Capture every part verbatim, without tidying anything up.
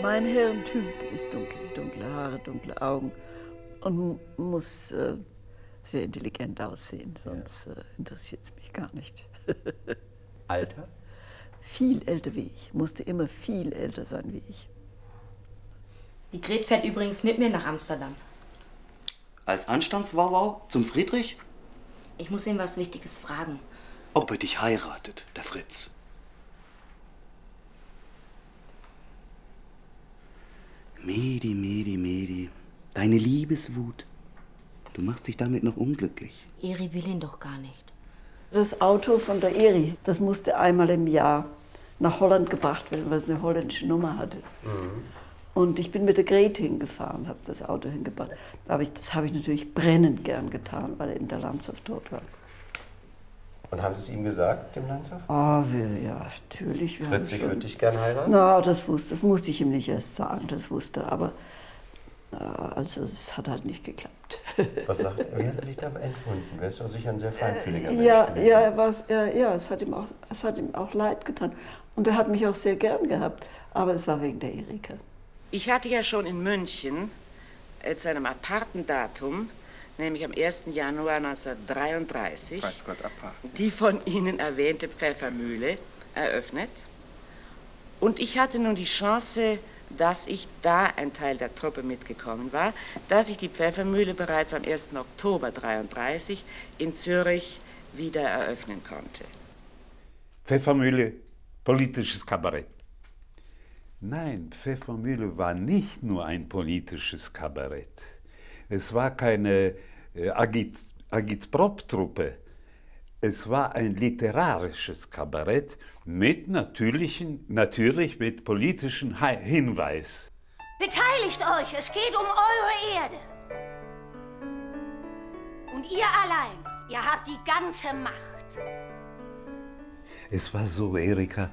Mein Herrentyp ist dunkel, dunkle Haare, dunkle Augen und muss äh, sehr intelligent aussehen, sonst äh, interessiert es mich gar nicht. Alter? Viel älter wie ich, musste immer viel älter sein wie ich. Die Gret fährt übrigens mit mir nach Amsterdam. Als Anstandswauwau zum Friedrich? Ich muss ihm was Wichtiges fragen. Ob er dich heiratet, der Fritz. Medi, Medi, Medi, deine Liebeswut. Du machst dich damit noch unglücklich. Eri will ihn doch gar nicht. Das Auto von der Eri, das musste einmal im Jahr nach Holland gebracht werden, weil es eine holländische Nummer hatte. Mhm. Und ich bin mit der Gret hingefahren, habe das Auto hingebracht. Aber ich, das habe ich natürlich brennend gern getan, weil eben der Landshof tot war. Und haben Sie es ihm gesagt, dem Landshof? Ah, wir, ja, natürlich. Wir Fritz, ich würde dich gern heiraten? Na, das wusste, das musste ich ihm nicht erst sagen, das wusste er. Aber also, es hat halt nicht geklappt. Was sagt er? Wie hat er sich da empfunden? Er ist doch sicher ein sehr feinfühliger Mensch. Ja, ja, er war's, ja, ja es, hat ihm auch, es hat ihm auch leid getan. Und er hat mich auch sehr gern gehabt. Aber es war wegen der Erika. Ich hatte ja schon in München äh, zu einem aparten Datum, nämlich am ersten Januar neunzehnhundertdreiunddreißig, Weiß Gott, apart. die von Ihnen erwähnte Pfeffermühle eröffnet. Und ich hatte nun die Chance, dass ich, da ein Teil der Truppe mitgekommen war, dass ich die Pfeffermühle bereits am ersten Oktober neunzehnhundertdreiunddreißig in Zürich wieder eröffnen konnte. Pfeffermühle, politisches Kabarett. Nein, Pfeffermühle war nicht nur ein politisches Kabarett. Es war keine äh, Agit, Agitprop-Truppe. Es war ein literarisches Kabarett mit natürlichen, natürlich mit politischen Hinweis. Beteiligt euch, es geht um eure Erde. Und ihr allein, ihr habt die ganze Macht. Es war so, Erika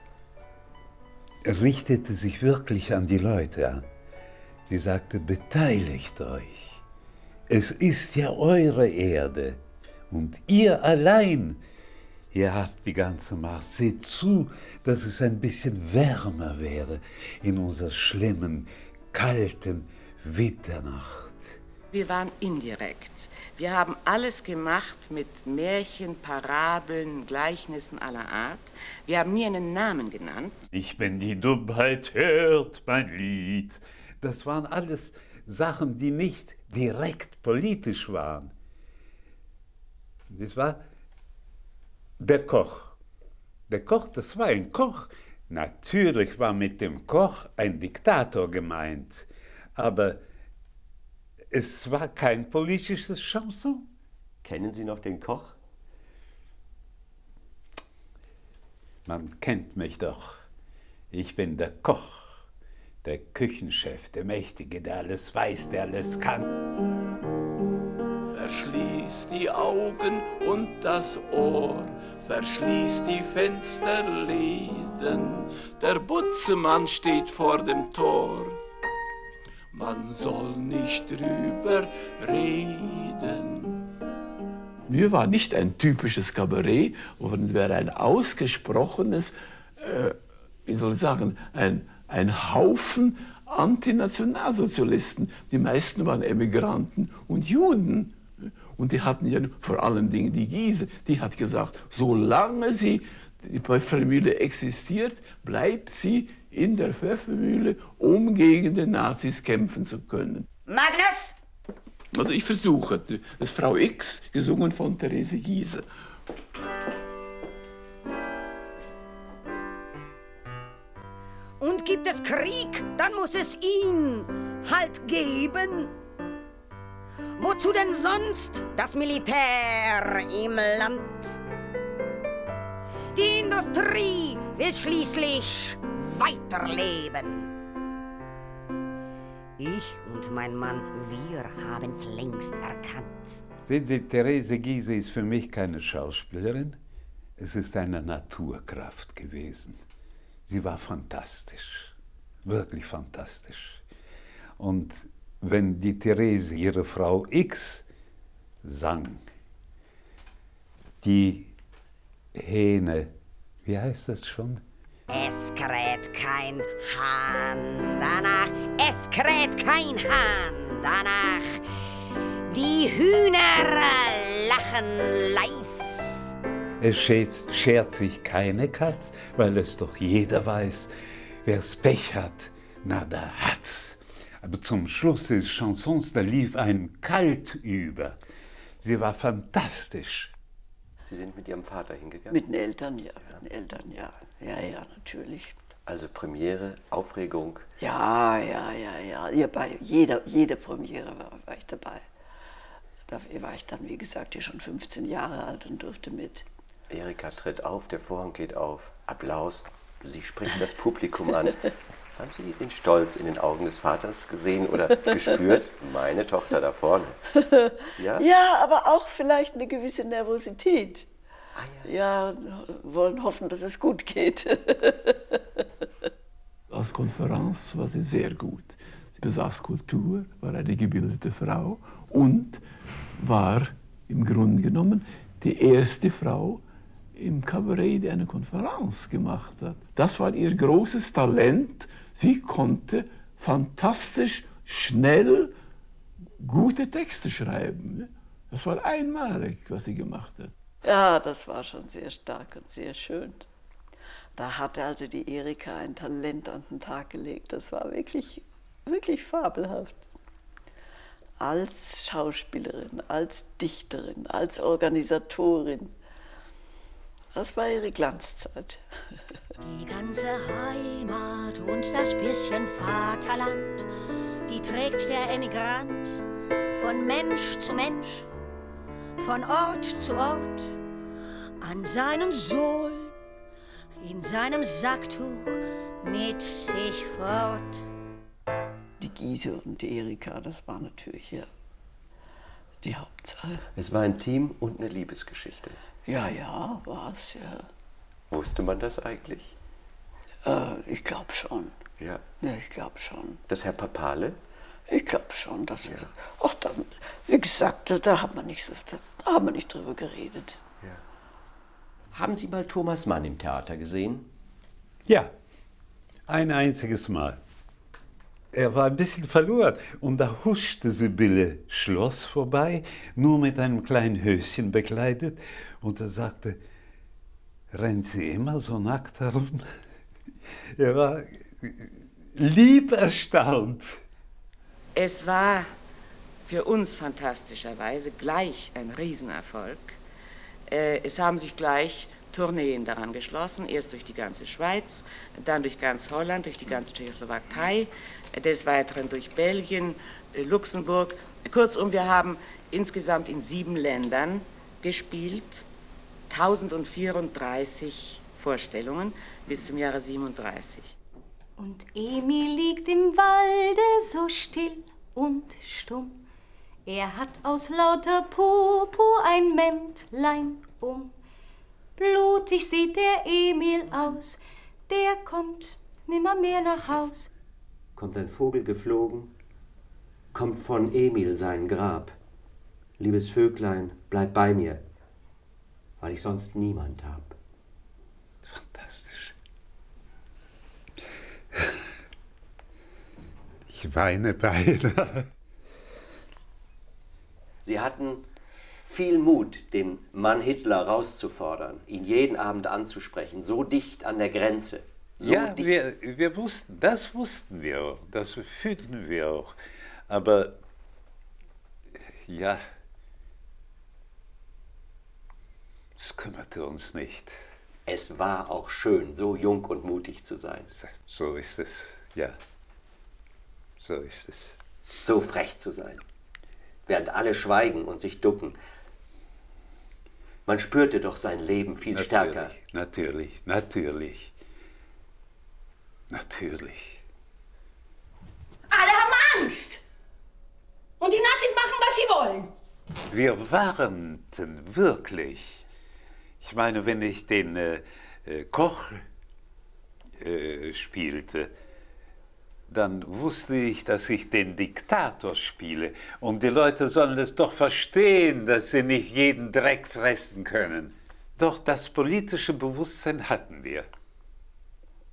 richtete sich wirklich an die Leute an. Sie sagte, beteiligt euch. Es ist ja eure Erde. Und ihr allein, ihr habt die ganze Macht. Seht zu, dass es ein bisschen wärmer wäre in unserer schlimmen, kalten Winternacht. Wir waren indirekt. Wir haben alles gemacht mit Märchen, Parabeln, Gleichnissen aller Art. Wir haben nie einen Namen genannt. Ich bin die Dummheit, hört mein Lied. Das waren alles Sachen, die nicht direkt politisch waren. Das war der Koch. Der Koch, das war ein Koch. Natürlich war mit dem Koch ein Diktator gemeint, aber es war kein politisches Chanson. Kennen Sie noch den Koch? Man kennt mich doch. Ich bin der Koch, der Küchenchef, der Mächtige, der alles weiß, der alles kann. Verschließ die Augen und das Ohr, verschließ die Fensterläden, der Butzemann steht vor dem Tor. Man soll nicht drüber reden. Mir war nicht ein typisches Kabarett, sondern es wäre ein ausgesprochenes, äh, wie soll ich sagen, ein, ein Haufen Antinationalsozialisten. Die meisten waren Emigranten und Juden. Und die hatten ja vor allen Dingen die Giese, die hat gesagt, solange sie, die Pfeffermühle existiert, bleibt sie in der Pfeffermühle, um gegen die Nazis kämpfen zu können. Magnus! Also ich versuche, das ist Frau X, gesungen von Therese Giese. Und gibt es Krieg, dann muss es ihn halt geben. Wozu denn sonst das Militär im Land? Die Industrie will schließlich weiterleben. Ich und mein Mann, wir haben's längst erkannt. Sehen Sie, Therese Giese ist für mich keine Schauspielerin. Es ist eine Naturkraft gewesen. Sie war fantastisch, wirklich fantastisch. Und wenn die Therese, ihre Frau X, sang, die Hähne, wie heißt das schon? Es kräht kein Hahn danach, es kräht kein Hahn danach. Die Hühner lachen leis. Es schert, schert sich keine Katz, weil es doch jeder weiß, wer's Pech hat, na da hat's. Aber zum Schluss des Chansons, da lief ein Kalt über. Sie war fantastisch. Sie sind mit Ihrem Vater hingegangen? Mit den Eltern, ja. Mit den Eltern, ja. Ja, ja, natürlich. Also Premiere, Aufregung? Ja, ja, ja, ja. ja bei jeder, jede Premiere war, war ich dabei. Da war ich dann, wie gesagt, ja schon fünfzehn Jahre alt und durfte mit. Erika tritt auf, der Vorhang geht auf. Applaus. Sie spricht das Publikum an. Haben Sie den Stolz in den Augen des Vaters gesehen oder gespürt? Meine Tochter da vorne. Ja? Ja, aber auch vielleicht eine gewisse Nervosität. Ah, ja. ja, wollen hoffen, dass es gut geht. Als Konferenz war sie sehr gut. Sie besaß Kultur, war eine gebildete Frau und war im Grunde genommen die erste Frau im Kabarett, die eine Konferenz gemacht hat. Das war ihr großes Talent. Sie konnte fantastisch, schnell, gute Texte schreiben. Das war einmalig, was sie gemacht hat. Ja, das war schon sehr stark und sehr schön. Da hatte also die Erika ein Talent an den Tag gelegt. Das war wirklich, wirklich fabelhaft. Als Schauspielerin, als Dichterin, als Organisatorin. Das war ihre Glanzzeit. Die ganze Heimat und das bisschen Vaterland, die trägt der Emigrant von Mensch zu Mensch, von Ort zu Ort, an seinen Sohlen, in seinem Sacktuch mit sich fort. Die Giese und die Erika, das war natürlich ja die Hauptsache. Es war ein Team und eine Liebesgeschichte. Ja, ja, war es, ja. Wusste man das eigentlich? Äh, ich glaube schon. Ja. Ja, ich glaube schon. Das Herr Papale? Ich glaube schon, dass ja. er. Ach, da, wie gesagt, da hat man nicht so, da haben wir nicht drüber geredet. Ja. Haben Sie mal Thomas Mann im Theater gesehen? Ja, ein einziges Mal. Er war ein bisschen verloren und da huschte Sibylle Schloss vorbei, nur mit einem kleinen Höschen bekleidet, und er sagte, rennt sie immer so nackt herum? Er war lieb erstaunt. Es war für uns fantastischerweise gleich ein Riesenerfolg. Es haben sich gleich Tourneen daran geschlossen, erst durch die ganze Schweiz, dann durch ganz Holland, durch die ganze Tschechoslowakei, des Weiteren durch Belgien, Luxemburg. Kurzum, wir haben insgesamt in sieben Ländern gespielt, tausendvierunddreißig Vorstellungen bis zum Jahre siebenunddreißig. Und Emil liegt im Walde so still und stumm. Er hat aus lauter Purpur ein Mäntlein um. Blutig sieht der Emil aus, der kommt nimmermehr nach Haus. Kommt ein Vogel geflogen, kommt von Emil sein Grab. Liebes Vöglein, bleib bei mir, weil ich sonst niemand hab. Fantastisch. Ich weine beinahe. Sie hatten viel Mut, den Mann Hitler rauszufordern, ihn jeden Abend anzusprechen, so dicht an der Grenze. So ja, wir, wir wussten, das wussten wir auch, das fühlten wir auch. Aber ja, es kümmerte uns nicht. Es war auch schön, so jung und mutig zu sein. So ist es, ja. So ist es. So frech zu sein, während alle schweigen und sich ducken. Man spürte doch sein Leben viel natürlich, stärker. Natürlich, natürlich. Natürlich. Alle haben Angst. Und die Nazis machen, was sie wollen. Wir warnten wirklich. Ich meine, wenn ich den äh, Koch äh, spielte, dann wusste ich, dass ich den Diktator spiele. Und die Leute sollen es doch verstehen, dass sie nicht jeden Dreck fressen können. Doch das politische Bewusstsein hatten wir.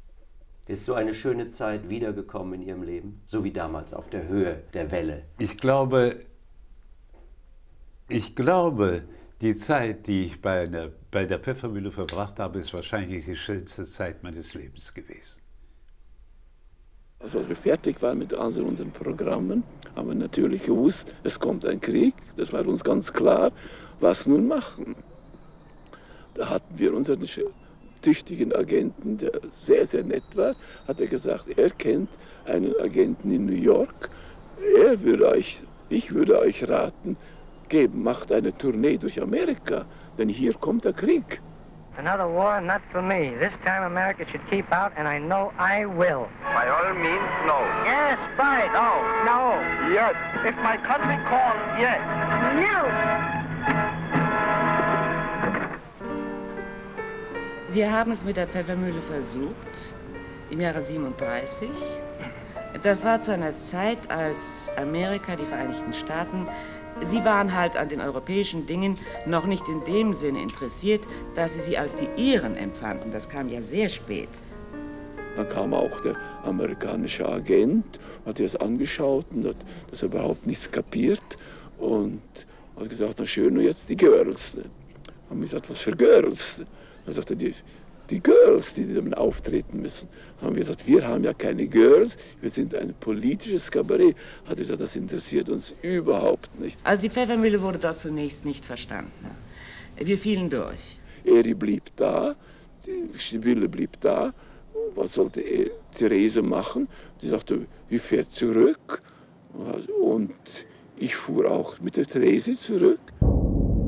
Ist so eine schöne Zeit wiedergekommen in Ihrem Leben? So wie damals auf der Höhe der Welle? Ich glaube, ich glaube, die Zeit, die ich bei, einer, bei der Pfeffermühle verbracht habe, ist wahrscheinlich die schönste Zeit meines Lebens gewesen. Also als wir fertig waren mit all unseren Programmen, haben wir natürlich gewusst, es kommt ein Krieg. Das war uns ganz klar. Was nun machen? Da hatten wir unseren tüchtigen Agenten, der sehr, sehr nett war, hat er gesagt, er kennt einen Agenten in New York. Er würde euch, ich würde euch raten, geben, macht eine Tournee durch Amerika, denn hier kommt der Krieg. Another war, not for me. This time America should keep out, and I know I will. By all means, no. Yes, right. No. No. Yes. If my country calls, yes. No. Wir haben es mit der Pfeffermühle versucht, im Jahre siebenunddreißig. Das war zu einer Zeit, als Amerika, die Vereinigten Staaten, sie waren halt an den europäischen Dingen noch nicht in dem Sinne interessiert, dass sie sie als die ihren empfanden. Das kam ja sehr spät. Dann kam auch der amerikanische Agent, hat das angeschaut und hat das überhaupt nichts kapiert und hat gesagt, na schön, und jetzt die Girls. Haben wir gesagt, was für Girls? Dann sagte er, die, die Girls, die damit auftreten müssen. Haben wir gesagt, wir haben ja keine Girls, wir sind ein politisches Kabarett. Hat er gesagt, das interessiert uns überhaupt nicht. Also die Pfeffermühle wurde dort zunächst nicht verstanden. Wir fielen durch. Eri blieb da, die Sibylle blieb da. Was sollte Therese machen? Sie sagte, wir fährt zurück. Und ich fuhr auch mit der Therese zurück.